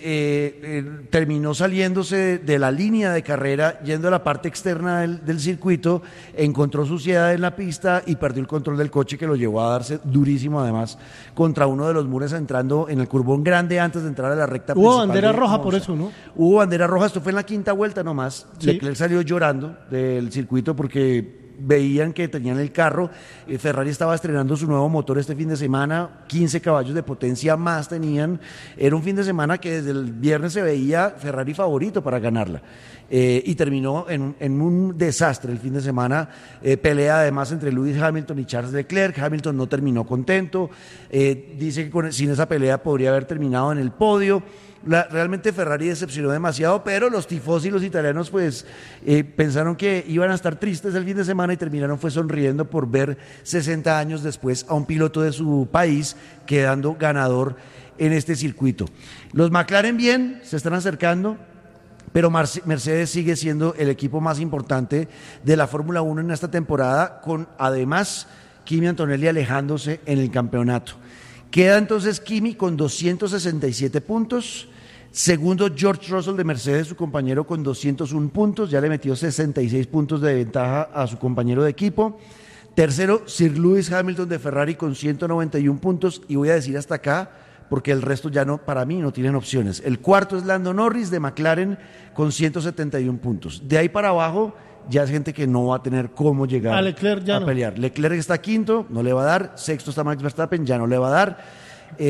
terminó saliéndose de la línea de carrera, yendo a la parte externa del circuito, encontró suciedad en la pista y perdió el control del coche, que lo llevó a darse durísimo además contra uno de los muros, entrando en el curbón grande antes de entrar a la recta Hubo principal bandera de roja Monza. por eso, ¿no? Hubo bandera roja, esto fue en la quinta vuelta nomás. Sí. Leclerc salió llorando del circuito porque veían que tenían el carro. Ferrari estaba estrenando su nuevo motor este fin de semana, 15 caballos de potencia más tenían. Era un fin de semana que desde el viernes se veía Ferrari favorito para ganarla. Y terminó en un desastre el fin de semana. Pelea además entre Lewis Hamilton y Charles Leclerc. Hamilton no terminó contento. Dice que sin esa pelea podría haber terminado en el podio. Realmente Ferrari decepcionó demasiado, pero los tifosi y los italianos pues pensaron que iban a estar tristes el fin de semana y terminaron fue sonriendo por ver 60 años después a un piloto de su país quedando ganador en este circuito. Los McLaren bien, se están acercando, pero Mercedes sigue siendo el equipo más importante de la Fórmula 1 en esta temporada, con además Kimi Antonelli alejándose en el campeonato. Queda entonces Kimi con 267 puntos. Segundo, George Russell de Mercedes, su compañero, con 201 puntos. Ya le metió 66 puntos de ventaja a su compañero de equipo. Tercero, Sir Lewis Hamilton de Ferrari con 191 puntos. Y voy a decir hasta acá, porque el resto ya no, para mí, no tienen opciones. El cuarto es Lando Norris de McLaren con 171 puntos. De ahí para abajo, ya es gente que no va a tener cómo llegar A Leclerc ya a no. pelear. Leclerc está quinto, no le va a dar. Sexto está Max Verstappen, ya no le va a dar.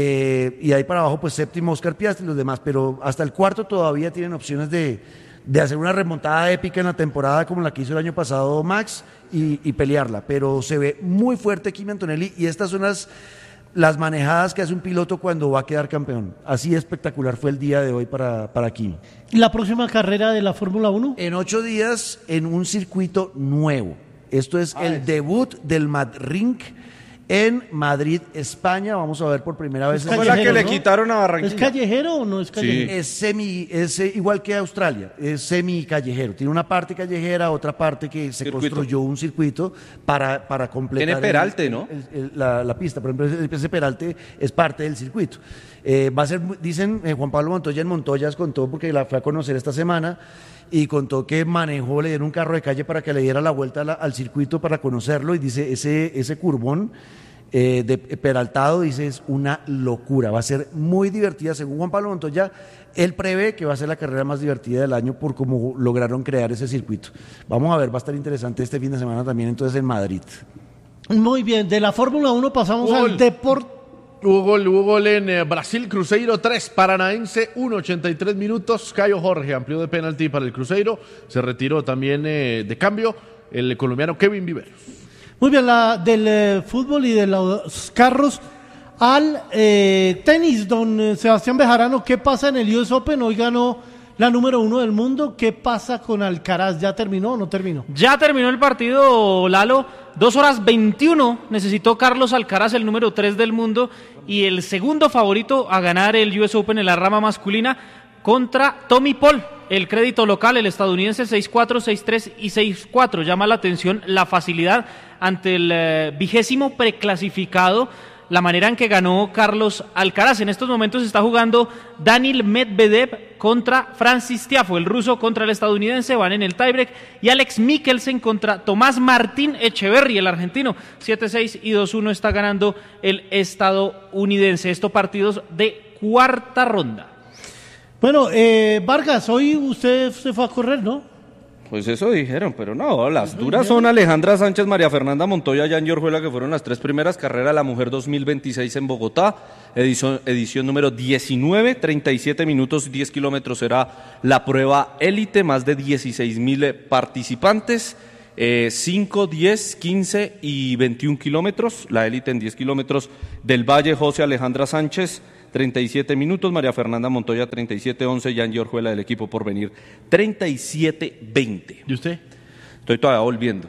Y ahí para abajo, pues séptimo Oscar Piastri y los demás. Pero hasta el cuarto todavía tienen opciones de hacer una remontada épica en la temporada como la que hizo el año pasado Max y pelearla. Pero se ve muy fuerte Kimi Antonelli y estas son las manejadas que hace un piloto cuando va a quedar campeón. Así espectacular fue el día de hoy para Kimi. ¿La próxima carrera de la Fórmula 1? En 8 días en un circuito nuevo. Esto es el debut del Madrid en Madrid, España. Vamos a ver por primera vez. Fue la que le quitaron a Barranquilla. ¿Es callejero o no es callejero? Es igual que Australia, es semi callejero. Tiene una parte callejera, otra parte que se construyó un circuito para completar. Tiene peralte, ¿no? La pista, por ejemplo, ese peralte es parte del circuito. Va a ser, dicen, Juan Pablo Montoya en Montoyas contó, porque la fue a conocer esta semana, y contó que le dieron un carro de calle para que le diera la vuelta al circuito para conocerlo, y dice, ese curvón de peraltado, dice, es una locura, va a ser muy divertida. Según Juan Pablo Montoya, él prevé que va a ser la carrera más divertida del año por cómo lograron crear ese circuito. Vamos a ver, va a estar interesante este fin de semana también entonces en Madrid. Muy bien, de la Fórmula 1 pasamos al deporte. Hubo gol en Brasil, Cruzeiro 3, Paranaense 1, 83 minutos. Caio Jorge amplió de penalti para el Cruzeiro. Se retiró también de cambio el colombiano Kevin Viveros. Muy bien, del fútbol y de los carros al tenis, don Sebastián Bejarano. ¿Qué pasa en el US Open? Hoy ganó la número 1 del mundo. ¿Qué pasa con Alcaraz? ¿Ya terminó o no terminó? Ya terminó el partido, Lalo. 2 horas 21 necesitó Carlos Alcaraz, el número 3 del mundo y el segundo favorito a ganar el US Open en la rama masculina, contra Tommy Paul, el crédito local, el estadounidense, 6-4, 6-3 y 6-4. Llama la atención la facilidad ante el 20º preclasificado, la manera en que ganó Carlos Alcaraz. En estos momentos está jugando Daniil Medvedev contra Francis Tiafoe, el ruso contra el estadounidense, van en el tiebreak, y Alex Mikkelsen contra Tomás Martín Echeverry, el argentino, 7-6 y 2-1 está ganando el estadounidense. Estos partidos de cuarta ronda. Bueno, Vargas, hoy usted se fue a correr, ¿no? Pues eso dijeron, pero no, las duras son Alejandra Sánchez, María Fernanda Montoya, Jan Orjuela, que fueron las 3 primeras carreras de la Mujer 2026 en Bogotá, edición número 19, 37 minutos, 10 kilómetros será la prueba élite, más de 16.000 participantes, 5, 10, 15 y 21 kilómetros, la élite en 10 kilómetros del Valle, José Alejandra Sánchez, 37 minutos, María Fernanda Montoya 37-11, Jan Orjuela del equipo Porvenir 37-20. ¿Y usted? Estoy todavía volviendo.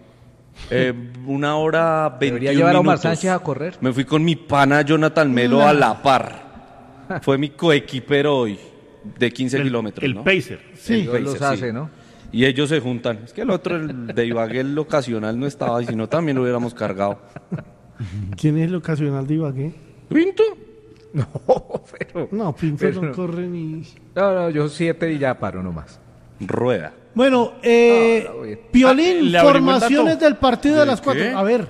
1 hora 21 Debería llevar a Omar minutos. Sánchez a correr. Me fui con mi pana Jonathan Melo a la par. Fue mi coequipero hoy de 15 kilómetros. El ¿no? Pacer. Sí, El los Pacer, hace, sí. ¿no? Y ellos se juntan. Es que el otro, el de Ibagué, el ocasional no estaba, y si no también lo hubiéramos cargado. ¿Quién es el ocasional de Ibagué? ¿Pinto? No, pero... No, Pinto pero no corre ni... No, yo 7 y ya paro nomás. Rueda. Bueno, bien. Piolín, ¿le averigüé el formaciones dato? del partido de las 4. qué? A ver.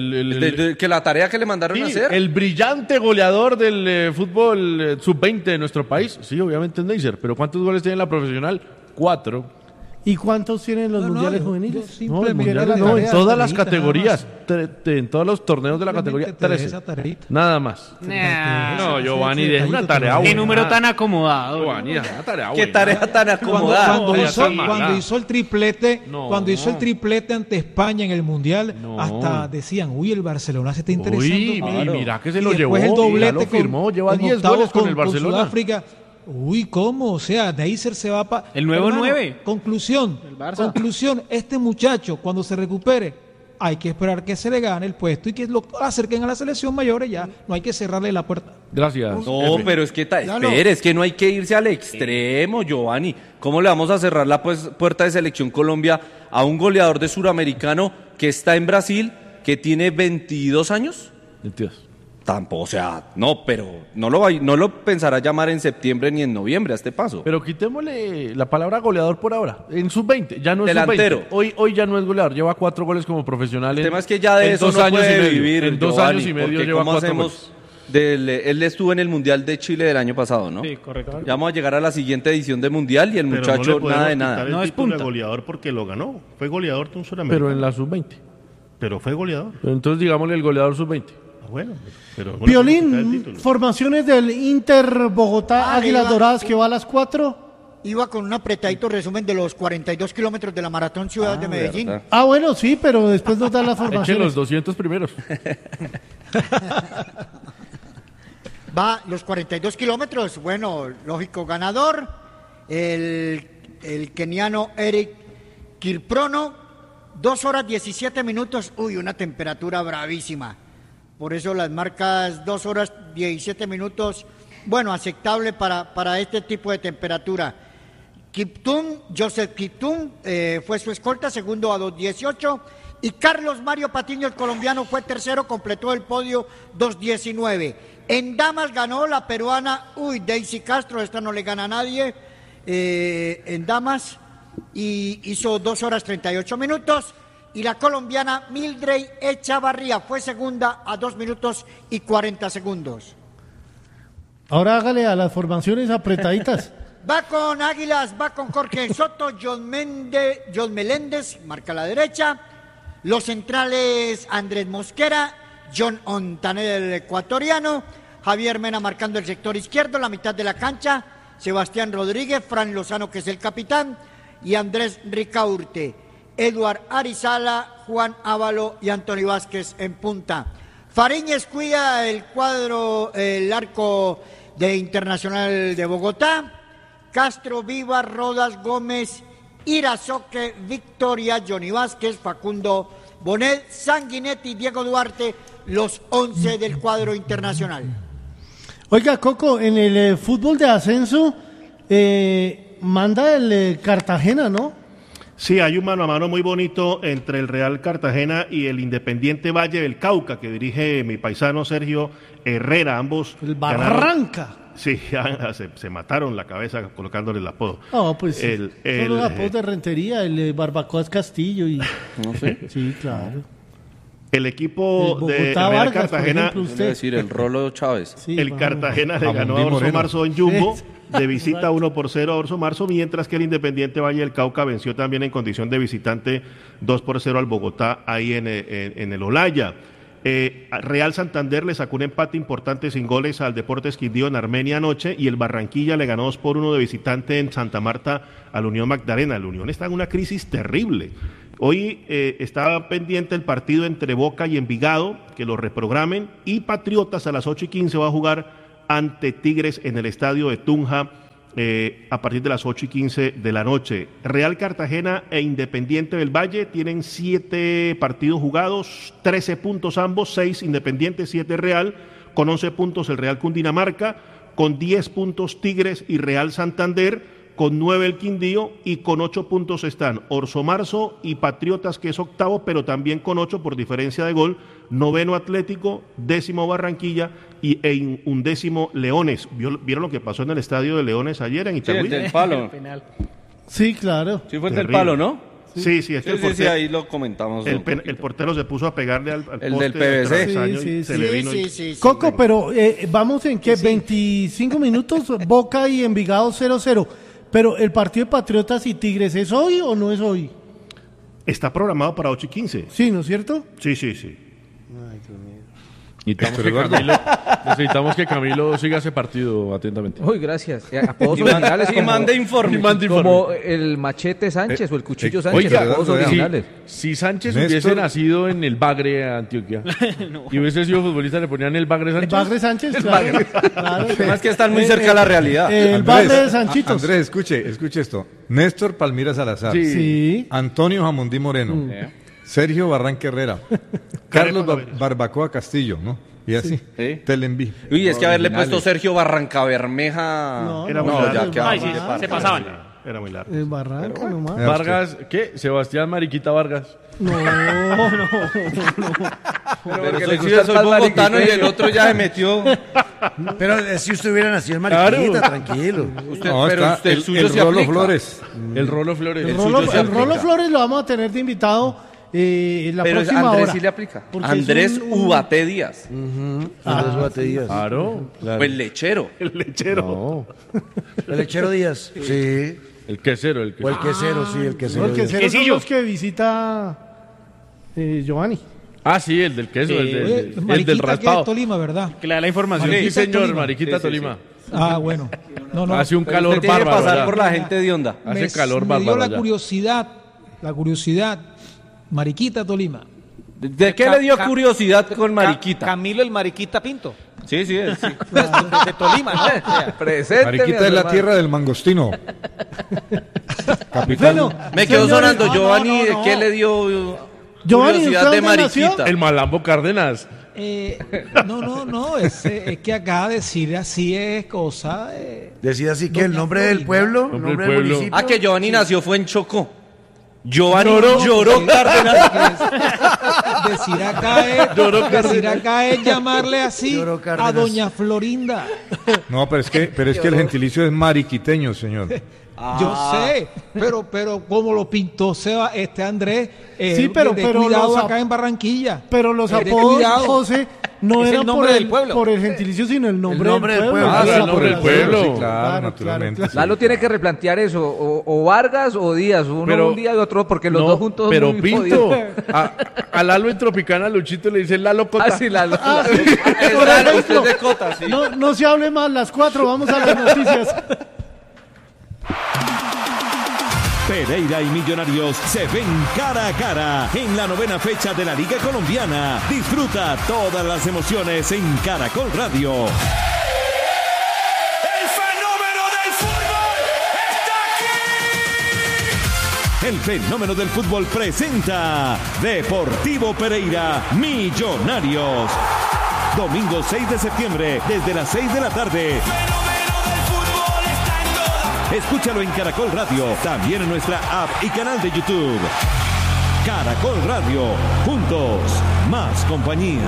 Que la tarea que le mandaron a Sí, hacer. el brillante goleador del fútbol sub-20 de nuestro país. Sí, obviamente es Neisser, pero ¿cuántos goles tiene la profesional? 4. ¿Y cuántos tienen los mundiales juveniles? No, en Mundiales no, en todas las tareita, categorías, en todos los torneos de la categoría, Simplemente te 13. esa tareita. Nada más. No, Giovanni, deja una tarea buena. Qué número tan acomodado. Giovanni, deja una tarea Qué buena. tarea tan acomodada. Cuando hizo el triplete, No. cuando hizo el triplete ante España en el Mundial, hasta decían, uy, el Barcelona se está interesando. Uy, y mira que se lo Y llevó, después el doblete ya lo firmó, lleva en 10 octavos goles con el Barcelona. Sudáfrica. Uy, ¿cómo? O sea, Neisser se va para... El nuevo 9. Conclusión, este muchacho, cuando se recupere, hay que esperar que se le gane el puesto y que lo acerquen a la selección mayor y ya, no hay que cerrarle la puerta. Gracias. No, pero es que, espere, es que no hay que irse al extremo, Giovanni. ¿Cómo le vamos a cerrar la puerta de Selección Colombia a un goleador de Suramericano que está en Brasil, que tiene 22 años? 22. Tampoco, o sea, no, pero no lo pensará llamar en septiembre ni en noviembre a este paso. Pero quitémosle la palabra goleador por ahora. En sub-20, ya no es Delantero. sub-20. Hoy ya no es goleador, lleva 4 goles como profesional. El tema es que ya de eso no puede vivir. En 2 Giovanni, años y medio porque lleva ¿cómo 4 hacemos? goles. Él estuvo en el Mundial de Chile del año pasado, ¿no? Sí, correcto. Ya vamos a llegar a la siguiente edición de Mundial y el Pero muchacho no le podemos nada de quitar nada. el No es título de punta. goleador porque lo ganó. Fue goleador de un suramericano. Pero en la sub-20. Pero fue goleador. Entonces digámosle el goleador sub-20. Bueno, pero no le podemos quitar el Piolín, título. formaciones del Inter Bogotá, Águilas iba. Doradas, que va a las 4. Iba con un apretadito resumen de los 42 kilómetros de la Maratón Ciudad de Medellín. ¿verdad? Ah, bueno, sí, pero después nos dan las Echen formaciones. los 200 primeros. Va los 42 kilómetros, bueno, lógico ganador, el keniano Eric Kirprono, 2 horas 17 minutos, uy, una temperatura bravísima. Por eso las marcas 2 horas 17 minutos, bueno, aceptable para este tipo de temperatura. Joseph Kiptum fue su escolta, segundo a 2.18. Y Carlos Mario Patiño, el colombiano, fue tercero, completó el podio 2.19. En damas ganó la peruana, Daisy Castro, esta no le gana a nadie, en damas, y hizo 2 horas 38 minutos. Y la colombiana Mildred Echavarría fue segunda a 2 minutos y 40 segundos. Ahora hágale a las formaciones apretaditas. Va con Águilas, va con Jorge Soto, John Meléndez, marca a la derecha. Los centrales, Andrés Mosquera, John Ontaner, el ecuatoriano. Javier Mena marcando el sector izquierdo, la mitad de la cancha. Sebastián Rodríguez, Fran Lozano, que es el capitán. Y Andrés Ricaurte. Eduard Arizala, Juan Ávalo y Anthony Vázquez en punta. Fariñez cuida el arco de Internacional de Bogotá. Castro, Viva, Rodas, Gómez, Irazoque, Victoria, Johnny Vázquez, Facundo Bonet, Sanguinetti, Diego Duarte, los 11 del cuadro internacional. Oiga, Coco, en el fútbol de ascenso manda el Cartagena, ¿no? Sí, hay un mano a mano muy bonito entre el Real Cartagena y el Independiente Valle del Cauca, que dirige mi paisano Sergio Herrera. Ambos El Barranca. Sí, se mataron la cabeza colocándole el apodo. No, pues son los apodos de Rentería, el Barbacoas Castillo y... No sé. Sí, claro. El equipo El de Bogotá Real Vargas, Cartagena, por ejemplo, Es decir, el Rolo Chávez. Sí, el Juan. Cartagena le Jamón ganó Di a Orso Moreno. Marzo en Jumbo. de visita 1-0 a Orso Marzo, mientras que el Independiente Valle del Cauca venció también en condición de visitante 2-0 al Bogotá ahí en el Olaya. Real Santander le sacó un empate importante sin goles al Deportes Quindío en Armenia anoche, y el Barranquilla le ganó 2-1 de visitante en Santa Marta al Unión Magdalena. El Unión está en una crisis terrible. Hoy estaba pendiente el partido entre Boca y Envigado, que lo reprogramen, y Patriotas a las 8:15 va a jugar ante Tigres en el estadio de Tunja a partir de las 8:15 de la noche. Real Cartagena e Independiente del Valle tienen 7 partidos jugados, 13 puntos ambos, 6 Independiente, 7 Real, con 11 puntos el Real Cundinamarca, con 10 puntos Tigres y Real Santander, con 9 el Quindío, y con 8 puntos están Orso Marzo y Patriotas, que es octavo, pero también con 8 por diferencia de gol, noveno Atlético, 10º Barranquilla y 11º Leones. ¿Vieron lo que pasó en el estadio de Leones ayer en Itagüí? Sí, el del palo. Sí, claro. Sí, fue el del palo, ¿no? Sí, Sí, ahí lo comentamos. El portero se puso a pegarle al el poste del PVC. y se le vino. Coco, pero vamos en qué, 25 minutos, Boca y Envigado 0-0. Pero el partido de Patriotas y Tigres, ¿es hoy o no es hoy? Está programado para 8:15. Sí, ¿no es cierto? Sí. Ay, Dios mío. Necesitamos que Camilo siga ese partido atentamente. Uy, gracias. Apodos originales y mande informe. Como el Machete Sánchez o el Cuchillo Sánchez. Oiga, apodos originales. Si Sánchez hubiese nacido en el Bagre, Antioquia, y hubiese sido futbolista, le ponían el Bagre Sánchez. ¿El Bagre Sánchez? Claro. Es que están muy cerca de la realidad. El Bagre de Sanchitos. Andrés, escuche esto. Néstor Palmira Salazar. Sí. Antonio Jamundí Moreno. Sergio Barranca Herrera. Carlos Barbacoa Castillo, ¿no? Y así. Sí. Telenví. Uy, es que haberle puesto Sergio Barranca Bermeja. Era muy largo. Ya se pasaban. Era muy largo. El Barranca nomás. Vargas, ¿qué? Sebastián Mariquita Vargas. No. Pero soy bogotano y el otro ya se metió. Pero si usted hubiera nacido en Mariquita, tranquilo. El suyo el se Rolo aplica. Flores. El Rolo Flores. El Rolo Flores lo vamos a tener de invitado la pero próxima Andrés hora. sí le aplica. Porque Andrés es Ubaté Díaz. Andrés Guate Díaz. Claro. O el lechero. El lechero. El lechero Díaz. Sí. El quesero. O el quesero, sí, el quesero. El quesero son los que visita Giovanni. Ah, sí, el del queso, el del Mariquita, raspado. que es Tolima, ¿verdad? Que le da la información. Sí, señor, Tolima. Mariquita Tolima. Ah, bueno. No. Hace un Pero calor usted tiene que bárbaro. pasar ya. por la gente de onda. Hace calor me dio bárbaro. la ya. curiosidad. Mariquita Tolima. ¿De qué le dio curiosidad con Mariquita? Camilo el Mariquita Pinto. Sí. De Tolima, ¿no? O sea, Mariquita es la tierra del mangostino. Capital. Bueno, Me quedó señores, sonando Giovanni, ¿de qué le dio Giovanni, curiosidad ¿usted de dónde nació? Mariquita? El Malambo Cárdenas. No, es que acá decir así es cosa. Decía así que el nombre del pueblo, Nombre nombre del del pueblo. municipio. Ah, que Giovanni nació fue en Chocó. Giovanni lloró Cárdenas. Decir acá es llamarle así Lloró a Cárdenas. doña Florinda. No, pero es que el gentilicio es mariquiteño, señor. Yo sé, pero como lo pintó Andrés, Sí, pero cuidado los acá en Barranquilla. Pero los Ten apodos, cuidado. José, no Es el eran nombre del pueblo. por el gentilicio, sino el nombre, nombre del pueblo. Ah, de el la nombre del población. pueblo. Sí, claro, naturalmente. claro. Lalo tiene que replantear eso, o Vargas o Díaz, uno Pero- un día y otro, porque los No, dos juntos son pero muy Pinto. jodidos. A Lalo en Tropicana, Luchito le dice Lalo Cota. Ah, sí, Lalo. Es Lalo, usted es de Cota, sí. No se hable más, las 4, vamos a las noticias. Pereira y Millonarios se ven cara a cara en la 9ª fecha de la Liga Colombiana. Disfruta todas las emociones en Caracol Radio. ¡El fenómeno del fútbol está aquí! El fenómeno del fútbol presenta Deportivo Pereira Millonarios. Domingo 6 de septiembre desde las 6 de la tarde. Escúchalo en Caracol Radio, también en nuestra app y canal de YouTube. Caracol Radio, juntos, más compañía.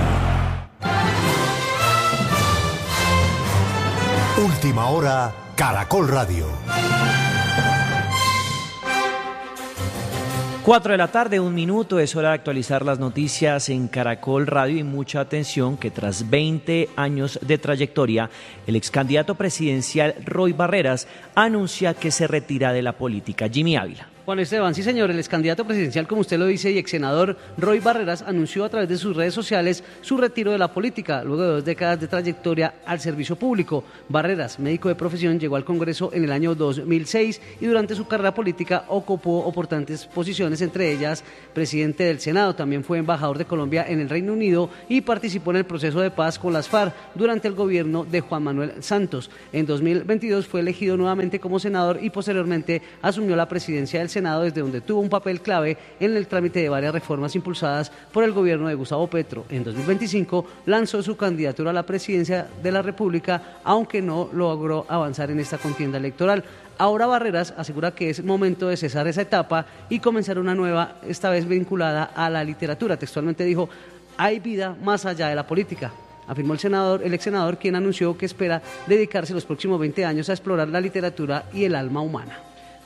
Última hora, Caracol Radio. 4 de la tarde, 1 minuto, es hora de actualizar las noticias en Caracol Radio y mucha atención que tras 20 años de trayectoria, el ex candidato presidencial Roy Barreras anuncia que se retira de la política. Jimmy Ávila. Juan Esteban, sí señor, el ex candidato presidencial, como usted lo dice, y ex senador Roy Barreras anunció a través de sus redes sociales su retiro de la política, luego de 2 décadas de trayectoria al servicio público. Barreras, médico de profesión, llegó al Congreso en el año 2006 y durante su carrera política ocupó importantes posiciones, entre ellas presidente del Senado, también fue embajador de Colombia en el Reino Unido y participó en el proceso de paz con las FARC durante el gobierno de Juan Manuel Santos. En 2022 fue elegido nuevamente como senador y posteriormente asumió la presidencia del Senado, desde donde tuvo un papel clave en el trámite de varias reformas impulsadas por el gobierno de Gustavo Petro. En 2025 lanzó su candidatura a la presidencia de la República, aunque no logró avanzar en esta contienda electoral. Ahora Barreras asegura que es momento de cesar esa etapa y comenzar una nueva, esta vez vinculada a la literatura. Textualmente dijo: hay vida más allá de la política. Afirmó el ex senador, quien anunció que espera dedicarse los próximos 20 años a explorar la literatura y el alma humana.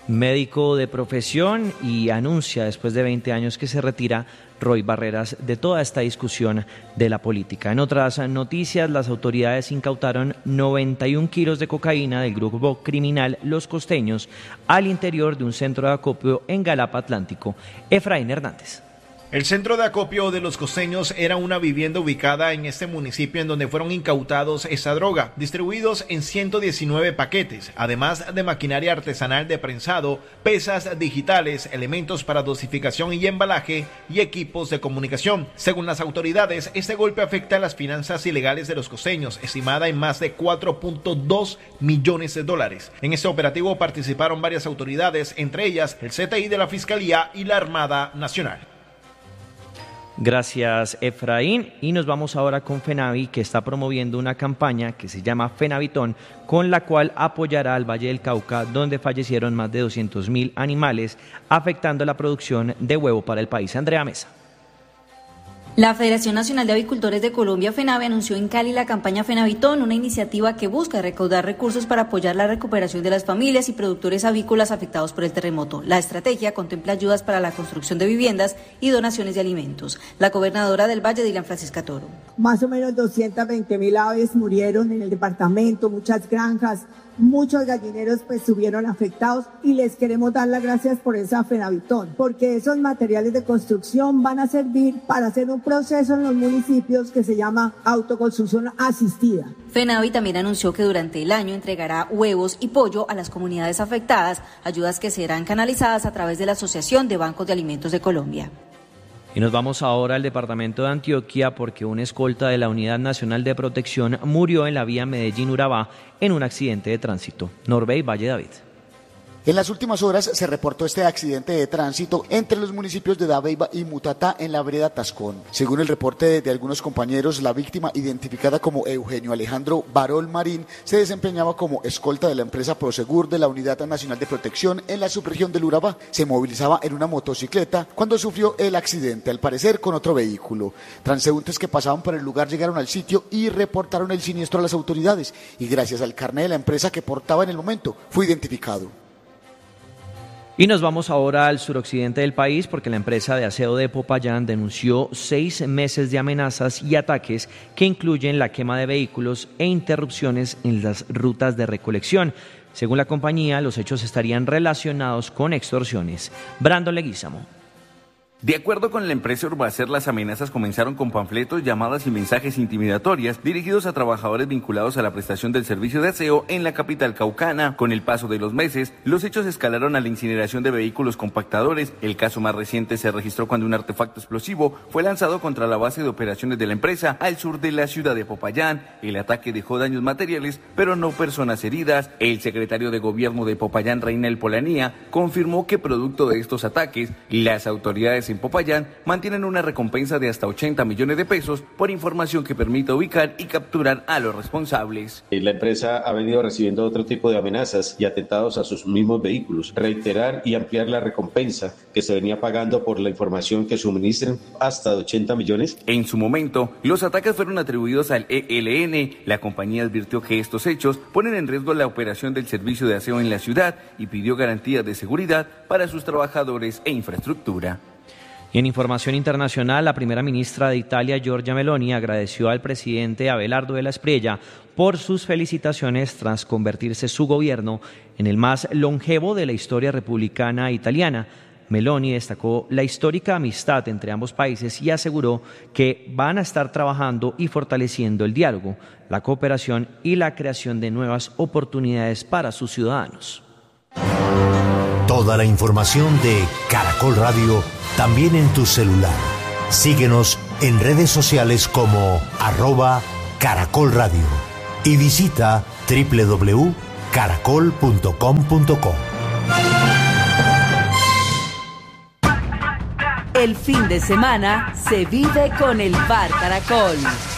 Médico de profesión, y anuncia después de 20 años que se retira Roy Barreras de toda esta discusión de la política. En otras noticias, las autoridades incautaron 91 kilos de cocaína del grupo criminal Los Costeños al interior de un centro de acopio en Galapa Atlántico. Efraín Hernández. El centro de acopio de Los Costeños era una vivienda ubicada en este municipio en donde fueron incautados esa droga, distribuidos en 119 paquetes, además de maquinaria artesanal de prensado, pesas digitales, elementos para dosificación y embalaje y equipos de comunicación. Según las autoridades, este golpe afecta a las finanzas ilegales de Los Costeños, estimada en más de 4.2 millones de dólares. En este operativo participaron varias autoridades, entre ellas el CTI de la Fiscalía y la Armada Nacional. Gracias, Efraín. Y nos vamos ahora con FENAVI, que está promoviendo una campaña que se llama FENAVITón, con la cual apoyará al Valle del Cauca, donde fallecieron más de 200.000 animales, afectando la producción de huevo para el país. Andrea Mesa. La Federación Nacional de Avicultores de Colombia, FENAVI, anunció en Cali la campaña FENAVITón, una iniciativa que busca recaudar recursos para apoyar la recuperación de las familias y productores avícolas afectados por el terremoto. La estrategia contempla ayudas para la construcción de viviendas y donaciones de alimentos. La gobernadora del Valle, Dylan Francisca Toro. Más o menos 220.000 aves murieron en el departamento, muchas granjas, muchos gallineros pues estuvieron afectados, y les queremos dar las gracias por esa FENAVITón, porque esos materiales de construcción van a servir para hacer un proceso en los municipios que se llama autoconstrucción asistida. FENAVI también anunció que durante el año entregará huevos y pollo a las comunidades afectadas, ayudas que serán canalizadas a través de la Asociación de Bancos de Alimentos de Colombia. Y nos vamos ahora al departamento de Antioquia, porque un escolta de la Unidad Nacional de Protección murió en la vía Medellín-Urabá en un accidente de tránsito. Norbey Valle David. En las últimas horas se reportó este accidente de tránsito entre los municipios de Dabeiba y Mutatá en la vereda Tascón. Según el reporte de algunos compañeros, la víctima, identificada como Eugenio Alejandro Barol Marín, se desempeñaba como escolta de la empresa Prosegur de la Unidad Nacional de Protección en la subregión del Urabá. Se movilizaba en una motocicleta cuando sufrió el accidente, al parecer con otro vehículo. Transeúntes que pasaban por el lugar llegaron al sitio y reportaron el siniestro a las autoridades, y gracias al carné de la empresa que portaba en el momento, fue identificado. Y nos vamos ahora al suroccidente del país, porque la empresa de aseo de Popayán denunció 6 meses de amenazas y ataques que incluyen la quema de vehículos e interrupciones en las rutas de recolección. Según la compañía, los hechos estarían relacionados con extorsiones. Brandon Leguízamo. De acuerdo con la empresa Urbacer, las amenazas comenzaron con panfletos, llamadas y mensajes intimidatorias dirigidos a trabajadores vinculados a la prestación del servicio de aseo en la capital caucana. Con el paso de los meses, los hechos escalaron a la incineración de vehículos compactadores. El caso más reciente se registró cuando un artefacto explosivo fue lanzado contra la base de operaciones de la empresa al sur de la ciudad de Popayán. El ataque dejó daños materiales, pero no personas heridas. El secretario de gobierno de Popayán, Reinel Polanía, confirmó que producto de estos ataques, las autoridades locales en Popayán mantienen una recompensa de hasta 80 millones de pesos por información que permita ubicar y capturar a los responsables. La empresa ha venido recibiendo otro tipo de amenazas y atentados a sus mismos vehículos. Reiterar y ampliar la recompensa que se venía pagando por la información que suministren hasta de 80 millones. En su momento, los ataques fueron atribuidos al ELN. La compañía advirtió que estos hechos ponen en riesgo la operación del servicio de aseo en la ciudad y pidió garantías de seguridad para sus trabajadores e infraestructura. Y en información internacional, la primera ministra de Italia, Giorgia Meloni, agradeció al presidente Abelardo Della Espriella por sus felicitaciones tras convertirse su gobierno en el más longevo de la historia republicana italiana. Meloni destacó la histórica amistad entre ambos países y aseguró que van a estar trabajando y fortaleciendo el diálogo, la cooperación y la creación de nuevas oportunidades para sus ciudadanos. Toda la información de Caracol Radio también en tu celular. Síguenos en redes sociales como @Caracol Radio y visita www.caracol.com.co. El fin de semana se vive con el Bar Caracol.